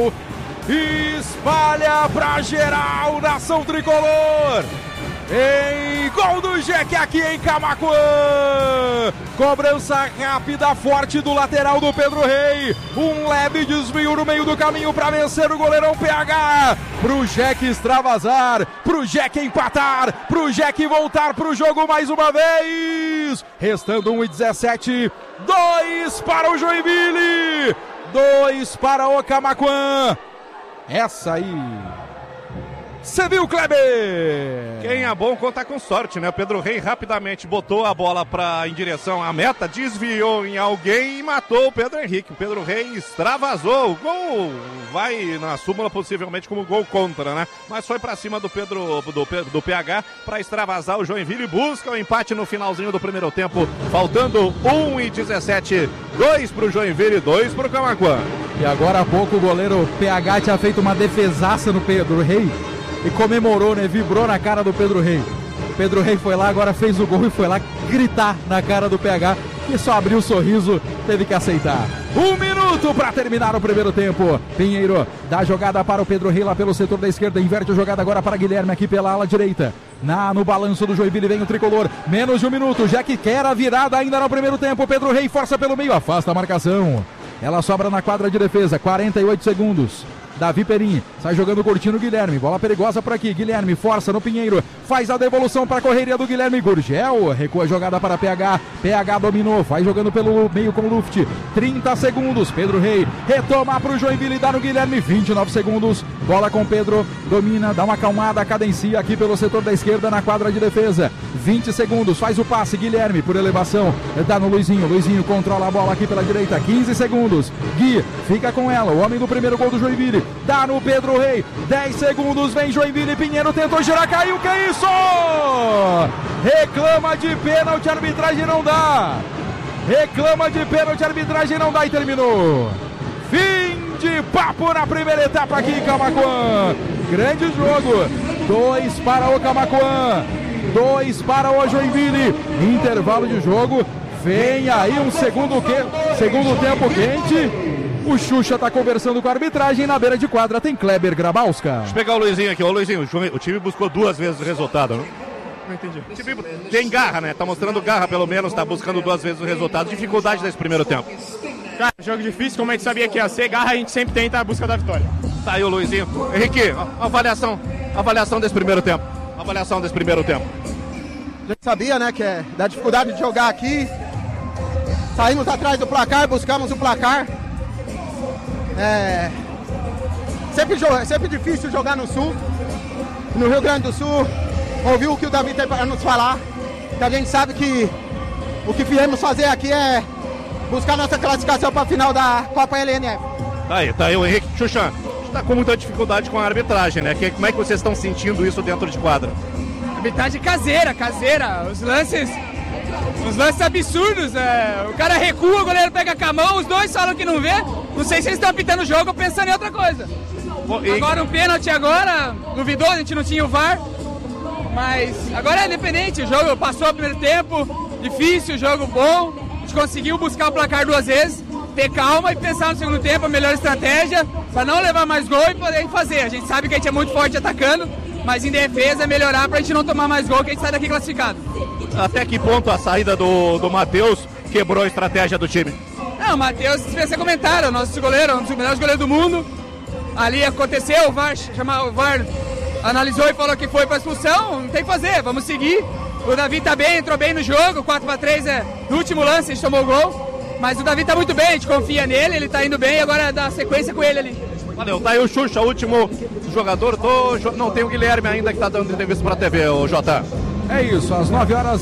Espalha pra geral, nação tricolor. Em gol do Jack aqui em Camaquã. Cobrança rápida, forte do lateral do Pedro Rei. Um leve desvio no meio do caminho para vencer o goleirão PH. Pro Jack extravasar, pro Jack empatar, pro Jack voltar pro jogo mais uma vez. Restando 1:17, 2 para o Joinville, 2 para o Camaquã. Essa aí, você viu, Kleber? Quem é bom conta com sorte, né? O Pedro Rei rapidamente botou a bola em direção à meta, desviou em alguém e matou o Pedro Henrique. O Pedro Rei extravasou. O gol vai na súmula possivelmente como gol contra, né? Mas foi pra cima do PH pra extravasar. O Joinville busca o empate no finalzinho do primeiro tempo, faltando 1:17. 2 pro Joinville, 2 pro Camaquã. E agora há pouco o goleiro PH tinha feito uma defesaça no Pedro Rei e comemorou, né? Vibrou na cara do Pedro Rei. O Pedro Rei foi lá, agora fez o gol e foi lá gritar na cara do PH, que só abriu o sorriso, teve que aceitar. 1 minuto para terminar o primeiro tempo. Pinheiro dá a jogada para o Pedro Rei lá pelo setor da esquerda, inverte a jogada agora para Guilherme aqui pela ala direita. No balanço do Joinville vem o tricolor, menos de 1 minuto, já que quer a virada ainda no primeiro tempo. Pedro Rei força pelo meio, afasta a marcação. Ela sobra na quadra de defesa, 48 segundos. Davi Perim, sai jogando curtinho no Guilherme, bola perigosa por aqui, Guilherme força no Pinheiro, faz a devolução para a correria do Guilherme. Gurgel, recua a jogada para PH, PH dominou, vai jogando pelo meio com o Luft, 30 segundos, Pedro Rei, retoma para o Joinville, dá no Guilherme, 29 segundos, bola com Pedro, domina, dá uma acalmada, cadencia aqui pelo setor da esquerda na quadra de defesa, 20 segundos, faz o passe, Guilherme por elevação, dá no Luizinho, Luizinho controla a bola aqui pela direita, 15 segundos, Gui fica com ela, o homem do primeiro gol do Joinville, dá no Pedro Rei, 10 segundos, vem Joinville, Pinheiro tentou girar, caiu, que é isso? Reclama de pênalti, a arbitragem não dá. Reclama de pênalti, a arbitragem não dá e terminou. Fim de papo na primeira etapa aqui em Camaquã. Grande jogo, 2 para o Camaquã, 2 para o Joinville. Intervalo de jogo, vem aí um segundo tempo quente. O Xuxa tá conversando com a arbitragem. Na beira de quadra tem Kleber Grabowska. Deixa eu pegar o Luizinho aqui. Ô Luizinho, o time buscou 2 vezes o resultado, não? Não entendi. O time tem garra, né? Tá mostrando garra pelo menos, tá buscando 2 vezes o resultado. Dificuldade desse primeiro tempo. Cara, jogo difícil, como a gente sabia que ia ser, garra a gente sempre tenta a busca da vitória. Tá aí o Luizinho. Henrique, avaliação desse primeiro tempo. Avaliação desse primeiro tempo. A gente sabia, né, que é da dificuldade de jogar aqui. Saímos atrás do placar, buscamos o placar. Sempre difícil jogar no Sul, no Rio Grande do Sul. Ouviu o que o Davi tem para nos falar, que a gente sabe que o que viemos fazer aqui é buscar nossa classificação para a final da Copa LNF. Tá aí o Henrique. Xuxa, está com muita dificuldade com a arbitragem, né? Como é que vocês estão sentindo isso dentro de quadra? Arbitragem caseira, os lances absurdos, o cara recua, o goleiro pega com a mão, os dois falam que não vê, não sei se eles estão apitando o jogo pensando em outra coisa. Agora um pênalti agora, duvidou, a gente não tinha o VAR, mas agora é independente, o jogo passou o primeiro tempo, difícil, jogo bom, a gente conseguiu buscar o placar 2 vezes, ter calma e pensar no segundo tempo a melhor estratégia, para não levar mais gol e poder fazer, a gente sabe que a gente é muito forte atacando, mas em defesa melhorar pra gente não tomar mais gol, que a gente sai daqui classificado. Até que ponto a saída do Matheus quebrou a estratégia do time? Não, o Matheus, você comentaram, o nosso goleiro, um dos melhores goleiros do mundo. Ali aconteceu, o VAR analisou e falou que foi pra expulsão, não tem o que fazer, vamos seguir. O Davi tá bem, entrou bem no jogo, 4-3 no último lance, a gente tomou o gol. Mas o Davi tá muito bem, a gente confia nele, ele tá indo bem, agora dá sequência com ele ali. Valeu, tá aí o Xuxa, último jogador não tem o Guilherme ainda que tá dando entrevista pra TV, o Jota. É isso, às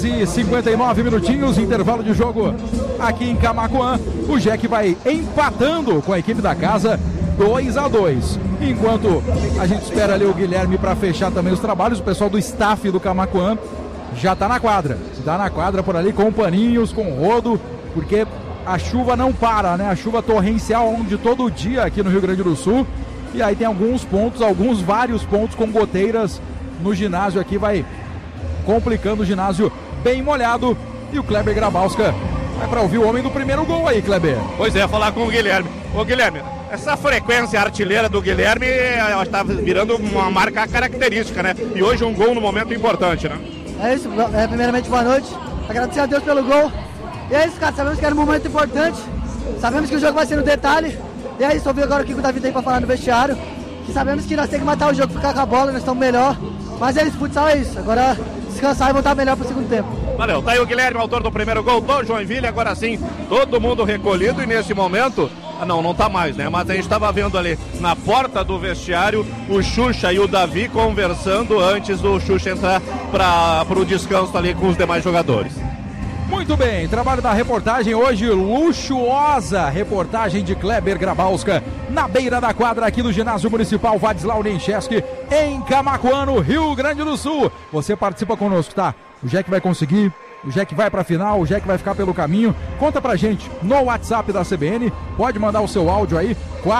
9h59, intervalo de jogo aqui em Camaquã. O Jack vai empatando com a equipe da casa, 2-2. Enquanto a gente espera ali o Guilherme para fechar também os trabalhos, o pessoal do staff do Camaquã já tá na quadra. Tá na quadra por ali com paninhos, com rodo, porque a chuva não para, né? A chuva torrencial de todo dia aqui no Rio Grande do Sul. E aí tem vários pontos com goteiras no ginásio aqui, vai complicando o ginásio bem molhado. E o Kleber Grabowska vai para ouvir o homem do primeiro gol aí, Kleber. Pois é, falar com o Guilherme. Ô Guilherme, Essa frequência artilheira do Guilherme está virando uma marca característica, né? E hoje um gol no momento importante, né? É isso, primeiramente boa noite, agradecer a Deus pelo gol. E é isso, cara, sabemos que era um momento importante, sabemos que o jogo vai ser no detalhe. E é isso, ouvi agora o que o Davi tem pra falar no vestiário, que sabemos que nós temos que matar o jogo, ficar com a bola, nós estamos melhor. Mas é isso, futsal é isso, agora descansar e voltar melhor pro segundo tempo. Valeu, tá aí o Guilherme, autor do primeiro gol do Joinville, agora sim, todo mundo recolhido e nesse momento, não tá mais, né, mas a gente tava vendo ali na porta do vestiário o Xuxa e o Davi conversando antes do Xuxa entrar pro descanso ali com os demais jogadores. Muito bem, trabalho da reportagem hoje luxuosa, reportagem de Kleber Grabowska, na beira da quadra aqui do Ginásio Municipal Vadislau Nencheski, em Camaquã, Rio Grande do Sul. Você participa conosco, tá? O Jack vai conseguir, o Jack vai pra final, o Jack vai ficar pelo caminho. Conta pra gente no WhatsApp da CBN, pode mandar o seu áudio aí,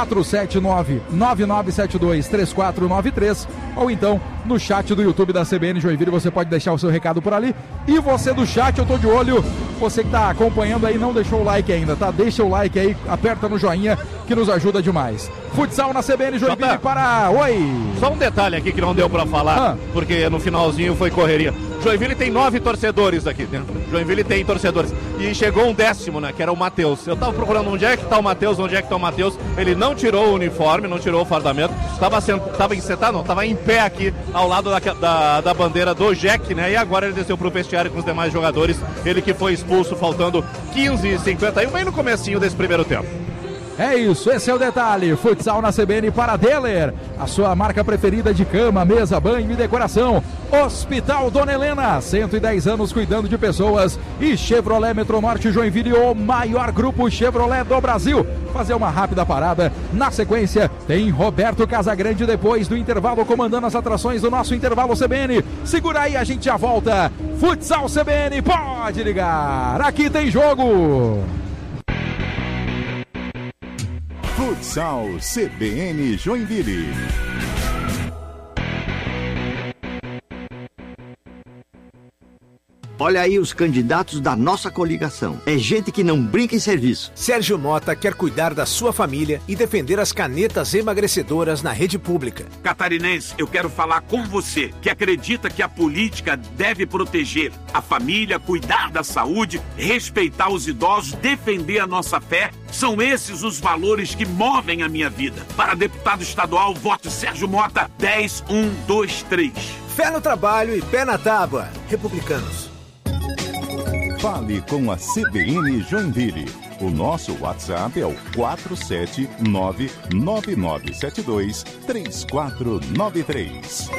479-9972-3493, ou então no chat do YouTube da CBN Joinville, você pode deixar o seu recado por ali. E você do chat, eu tô de olho, você que tá acompanhando aí, não deixou o like ainda, tá? Deixa o like aí, aperta no joinha, que nos ajuda demais. Futsal na CBN Joinville para... Oi! Só um detalhe aqui que não deu pra falar, porque no finalzinho foi correria. Joinville tem 9 torcedores aqui dentro. Joinville tem torcedores. E chegou um 10º, né? Que era o Matheus. Eu tava procurando onde é que tá o Matheus, Ele não tirou o uniforme, não tirou o fardamento. Tava em pé aqui ao lado da bandeira do Jack, né? E agora ele desceu pro vestiário com os demais jogadores. Ele que foi expulso faltando 15h51, bem no comecinho desse primeiro tempo. É isso, esse é o detalhe. Futsal na CBN para Deller, a sua marca preferida de cama, mesa, banho e decoração. Hospital Dona Helena, 110 anos cuidando de pessoas. E Chevrolet Metronorte Joinville, o maior grupo Chevrolet do Brasil. Fazer uma rápida parada. Na sequência, tem Roberto Casagrande depois do intervalo, comandando as atrações do nosso intervalo CBN. Segura aí, a gente já volta. Futsal CBN, pode ligar. Aqui tem jogo. Futsal CBN Joinville. Olha aí os candidatos da nossa coligação. É gente que não brinca em serviço. Sérgio Mota quer cuidar da sua família e defender as canetas emagrecedoras na rede pública. Catarinense, eu quero falar com você, que acredita que a política deve proteger a família, cuidar da saúde, respeitar os idosos, defender a nossa fé. São esses os valores que movem a minha vida. Para deputado estadual, vote Sérgio Mota, 10123. Fé no trabalho e pé na tábua. Republicanos. Fale com a CBN Joinville. O nosso WhatsApp é o 479-9972-3493.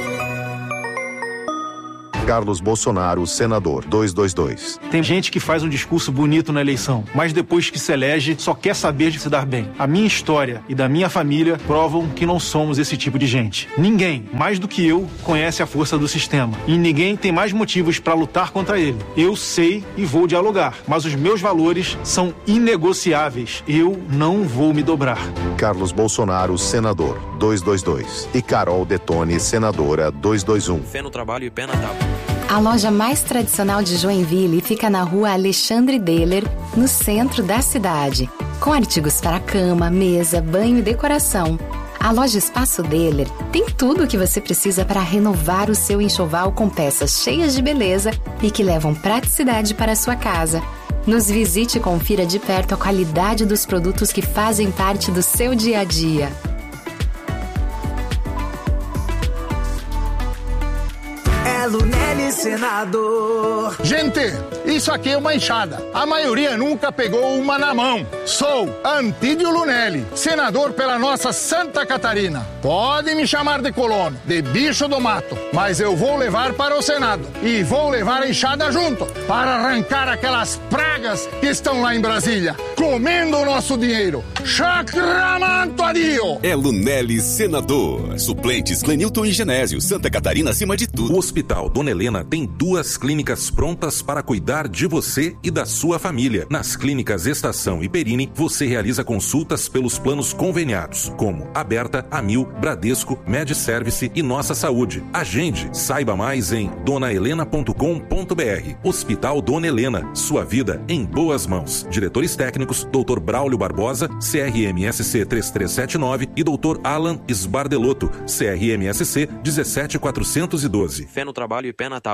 Carlos Bolsonaro, senador, 222. Tem gente que faz um discurso bonito na eleição, mas depois que se elege, só quer saber de se dar bem. A minha história e da minha família provam que não somos esse tipo de gente. Ninguém, mais do que eu, conhece a força do sistema. E ninguém tem mais motivos para lutar contra ele. Eu sei e vou dialogar, mas os meus valores são inegociáveis. Eu não vou me dobrar. Carlos Bolsonaro, senador, 222. E Carol Detone, senadora, 221. Fé no trabalho e pé na tábua. A loja mais tradicional de Joinville fica na rua Alexandre Deller, no centro da cidade. Com artigos para cama, mesa, banho e decoração. A loja Espaço Deller tem tudo o que você precisa para renovar o seu enxoval com peças cheias de beleza e que levam praticidade para a sua casa. Nos visite e confira de perto a qualidade dos produtos que fazem parte do seu dia a dia. Lunelli, senador. Gente, isso aqui é uma enxada. A maioria nunca pegou uma na mão. Sou Antídio Lunelli, senador pela nossa Santa Catarina. Pode me chamar de colono, de bicho do mato, mas eu vou levar para o Senado e vou levar a enxada junto para arrancar aquelas pragas que estão lá em Brasília, comendo o nosso dinheiro. Sacramento a Dio! É Lunelli, senador. Suplentes Clenilton e Genésio, Santa Catarina acima de tudo. O Hospital Dona Helena tem 2 clínicas prontas para cuidar de você e da sua família. Nas clínicas Estação e Perini, você realiza consultas pelos planos conveniados, como Aberta, Amil, Bradesco, MedService e Nossa Saúde. Agende, saiba mais em donahelena.com.br. Hospital Dona Helena, sua vida em boas mãos. Diretores técnicos médicos Dr. Braulio Barbosa, CRMSC 3379 e Dr. Alan Sbardelotto, CRMSC 17412. Fé no trabalho e pé na tábua.